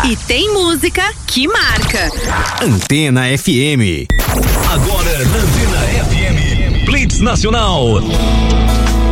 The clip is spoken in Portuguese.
E tem música que marca. Antena FM. Agora na Antena FM, Blitz Nacional.